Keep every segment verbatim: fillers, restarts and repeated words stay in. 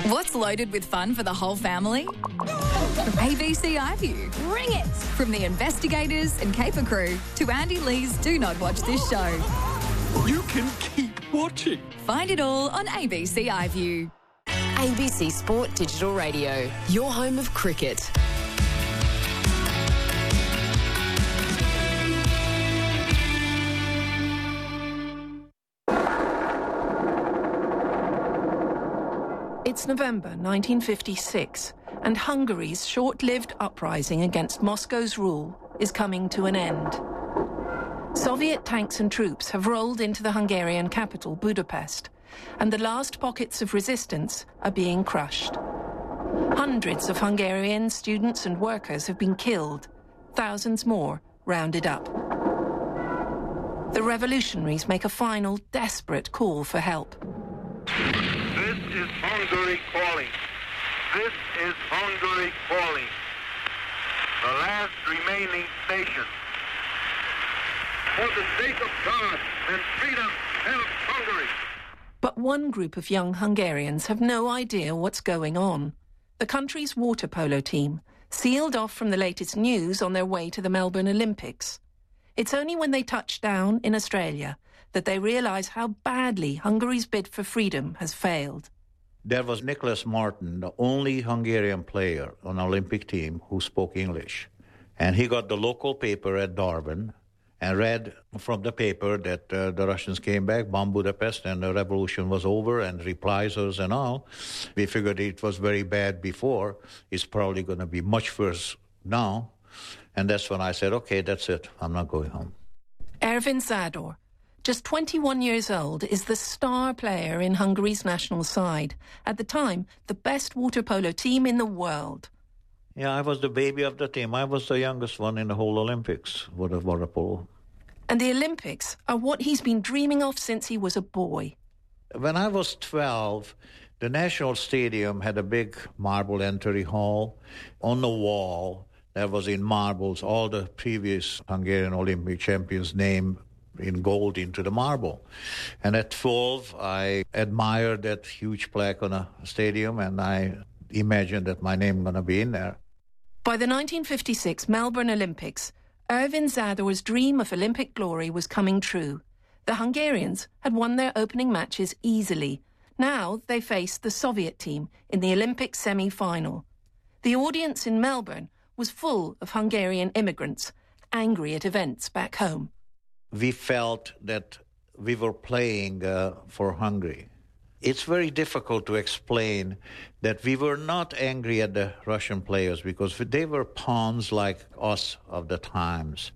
What's loaded with fun for the whole family? From A B C iView. Bring it! From the investigators and caper crew to Andy Lee's Do Not Watch This Show. You can keep watching. Find it all on A B C iView. A B C Sport Digital Radio, your home of cricket. It's November nineteen fifty-six, and Hungary's short-lived uprising against Moscow's rule is coming to an end. Soviet tanks and troops have rolled into the Hungarian capital, Budapest, and the last pockets of resistance are being crushed. Hundreds of Hungarian students and workers have been killed, thousands more rounded up. The revolutionaries make a final, desperate call for help. This is Hungary calling. This is Hungary calling. The last remaining station. For the sake of God and freedom, help Hungary. But one group of young Hungarians have no idea what's going on. The country's water polo team sealed off from the latest news on their way to the Melbourne Olympics. It's only when they touch down in Australia that they realise how badly Hungary's bid for freedom has failed. There was Nicholas Martin, the only Hungarian player on the Olympic team who spoke English. And he got the local paper at Darwin and read from the paper that uh, the Russians came back, bombed Budapest, and the revolution was over, and reprisals and all. We figured it was very bad before. It's probably going to be much worse now. And that's when I said, okay, that's it. I'm not going home. Ervin Zador, just twenty-one years old, is the star player in Hungary's national side. At the time, the best water polo team in the world. Yeah, I was the baby of the team. I was the youngest one in the whole Olympics with the water polo. And the Olympics are what he's been dreaming of since he was a boy. When I was twelve, the National Stadium had a big marble entry hall. On the wall, there was in marbles all the previous Hungarian Olympic champions' name in gold into the marble. And at twelve, I admired that huge plaque on a stadium, and I imagined that my name was going to be in there. By the nineteen fifty-six Melbourne Olympics, Ervin Zador's dream of Olympic glory was coming true. The Hungarians had won their opening matches easily. Now they faced the Soviet team in the Olympic semi-final. The audience in Melbourne was full of Hungarian immigrants, angry at events back home. We felt that we were playing uh, for Hungary. It's very difficult to explain that we were not angry at the Russian players because they were pawns like us of the times.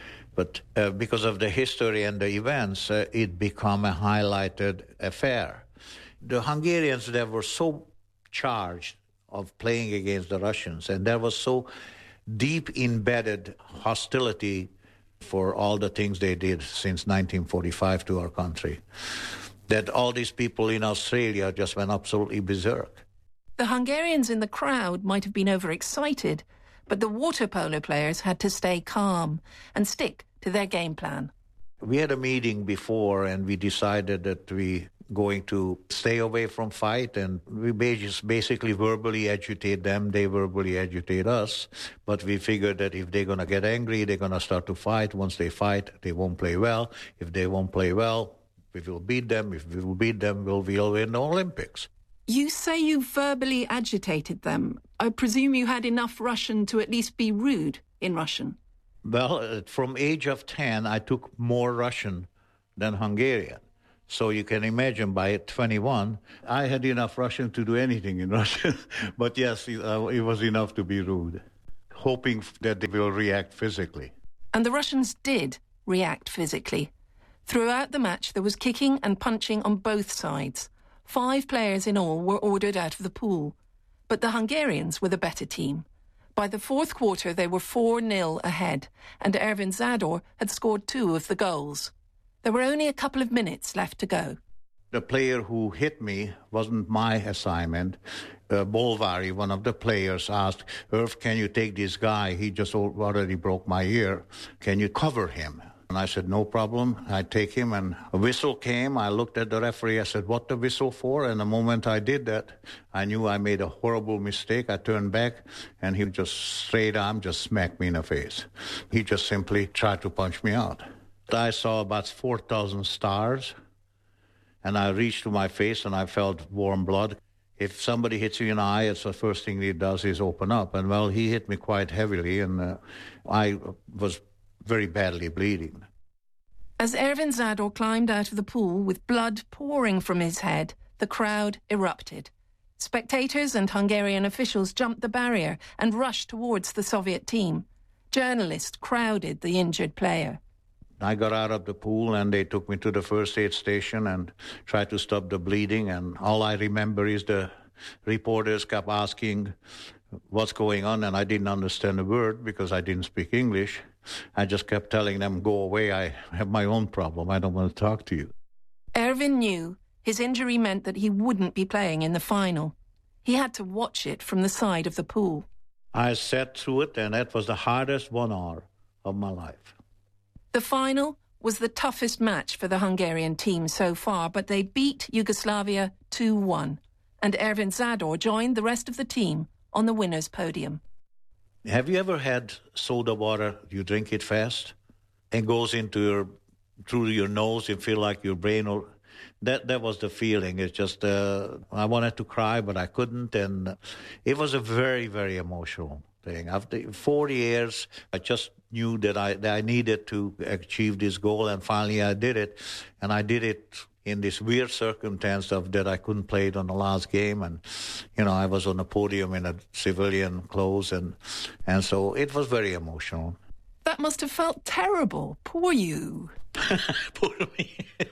But uh, because of the history and the events, uh, it became a highlighted affair. The Hungarians, they were so charged of playing against the Russians, and there was so deep embedded hostility for all the things they did since nineteen forty-five to our country, that all these people in Australia just went absolutely berserk. The Hungarians in the crowd might have been overexcited, but the water polo players had to stay calm and stick to their game plan. We had a meeting before, and we decided that we going to stay away from fight, and we basically verbally agitate them, they verbally agitate us, but we figured that if they're going to get angry, they're going to start to fight. Once they fight, they won't play well. If they won't play well, we will beat them. If we will beat them, we'll, we'll win the Olympics. You say you verbally agitated them. I presume you had enough Russian to at least be rude in Russian. Well, from age of ten, I took more Russian than Hungarian. So you can imagine by twenty-one, I had enough Russian to do anything in Russian. But yes, it, uh, it was enough to be rude, hoping that they will react physically. And the Russians did react physically. Throughout the match, there was kicking and punching on both sides. Five players in all were ordered out of the pool. But the Hungarians were the better team. By the fourth quarter, they were four nil ahead, and Ervin Zador had scored two of the goals. There were only a couple of minutes left to go. The player who hit me wasn't my assignment. Uh, Bolvari, one of the players, asked, Irv, can you take this guy? He just already broke my ear. Can you cover him? And I said, no problem. I take him, and a whistle came. I looked at the referee. I said, what the whistle for? And the moment I did that, I knew I made a horrible mistake. I turned back, and he just straight arm just smacked me in the face. He just simply tried to punch me out. I saw about four thousand stars, and I reached to my face, and I felt warm blood. If somebody hits you in the eye, it's the first thing he does is open up. And, well, he hit me quite heavily, and uh, I was very badly bleeding. As Ervin Zador climbed out of the pool with blood pouring from his head, the crowd erupted. Spectators and Hungarian officials jumped the barrier and rushed towards the Soviet team. Journalists crowded the injured player. I got out of the pool, and they took me to the first aid station and tried to stop the bleeding. And all I remember is the reporters kept asking what's going on, and I didn't understand a word because I didn't speak English. I just kept telling them, go away, I have my own problem, I don't want to talk to you. Ervin knew his injury meant that he wouldn't be playing in the final. He had to watch it from the side of the pool. I sat through it, and that was the hardest one hour of my life. The final was the toughest match for the Hungarian team so far, but they beat Yugoslavia two one, and Ervin Zador joined the rest of the team on the winner's podium. Have you ever had soda water, you drink it fast, and goes into your, through your nose, you feel like your brain, or, that that was the feeling. It's just, uh, I wanted to cry, but I couldn't, and it was a very, very emotional thing. After forty years, I just knew that I, that I needed to achieve this goal, and finally I did it, and I did it in this weird circumstance of that I couldn't play it on the last game, and you know I was on the podium in a civilian clothes, and and so it was very emotional. That must have felt terrible. Poor you. Poor me.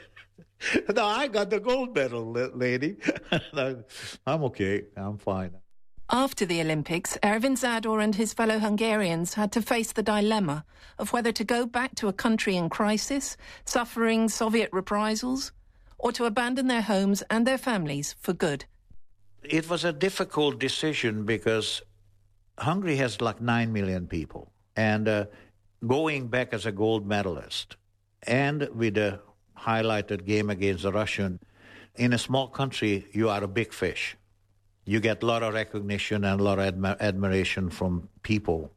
No, I got the gold medal, lady. I'm okay. I'm fine. After the Olympics, Ervin Zador and his fellow Hungarians had to face the dilemma of whether to go back to a country in crisis, suffering Soviet reprisals, or to abandon their homes and their families for good. It was a difficult decision because Hungary has like nine million people. And uh, going back as a gold medalist and with a highlighted game against the Russian, in a small country, you are a big fish. You get a lot of recognition and a lot of admi- admiration from people.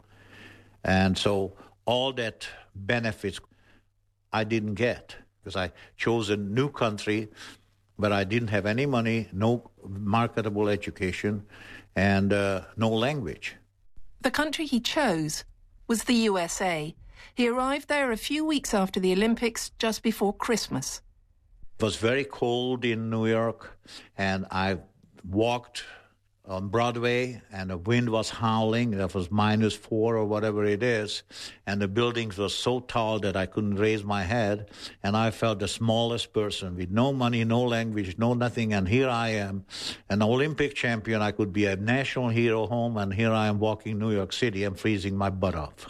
And so all that benefits I didn't get, because I chose a new country, but I didn't have any money, no marketable education, and uh, no language. The country he chose was the U S A. He arrived there a few weeks after the Olympics, just before Christmas. It was very cold in New York, and I walked on Broadway, and the wind was howling. That was minus four or whatever it is, and the buildings were so tall that I couldn't raise my head, and I felt the smallest person with no money, no language, no nothing, and here I am, an Olympic champion. I could be a national hero home, and here I am walking New York City and freezing my butt off.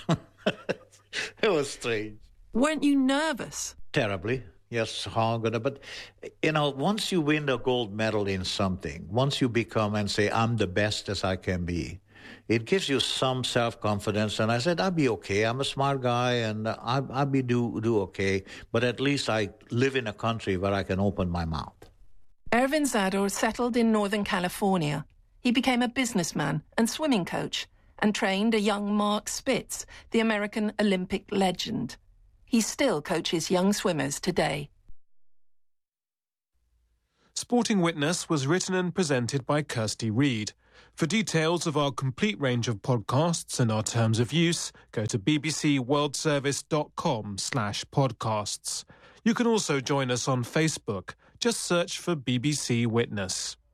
It was strange. Weren't you nervous? Terribly. Yes, how I'm gonna, but, you know, once you win a gold medal in something, once you become and say, I'm the best as I can be, it gives you some self-confidence. And I said, I'll be okay. I'm a smart guy, and I'll, I'll be do, do okay. But at least I live in a country where I can open my mouth. Ervin Zador settled in Northern California. He became a businessman and swimming coach and trained a young Mark Spitz, the American Olympic legend. He still coaches young swimmers today. Sporting Witness was written and presented by Kirsty Reid. For details of our complete range of podcasts and our terms of use, go to bbcworldservice.com slash podcasts. You can also join us on Facebook. Just search for B B C Witness.